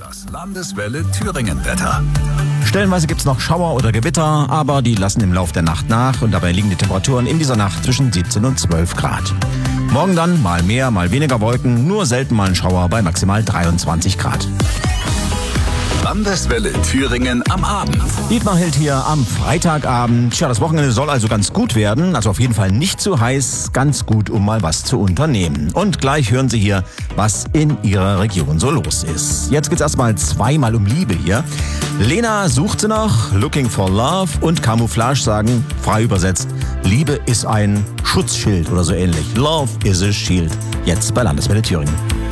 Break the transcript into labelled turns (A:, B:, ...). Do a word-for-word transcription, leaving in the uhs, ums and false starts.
A: Das Landeswelle Thüringen-Wetter.
B: Stellenweise gibt es noch Schauer oder Gewitter, aber die lassen im Lauf der Nacht nach und dabei liegen die Temperaturen in dieser Nacht zwischen siebzehn und zwölf Grad. Morgen dann mal mehr, mal weniger Wolken, nur selten mal ein Schauer bei maximal dreiundzwanzig Grad.
A: Landeswelle Thüringen am Abend.
B: Dietmar Hild hier am Freitagabend. Tja, das Wochenende soll also ganz gut werden. Also auf jeden Fall nicht zu heiß. Ganz gut, um mal was zu unternehmen. Und gleich hören Sie hier, was in Ihrer Region so los ist. Jetzt geht's erstmal zweimal um Liebe hier. Lena sucht sie noch, Looking for Love, und Camouflage sagen, frei übersetzt, Liebe ist ein Schutzschild oder so ähnlich. Love is a shield. Jetzt bei Landeswelle Thüringen.